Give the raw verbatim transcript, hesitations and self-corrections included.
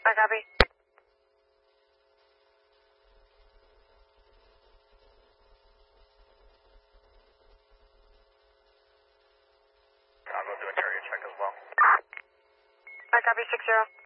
I copy. I'll go do a interior check as well. I copy six zero.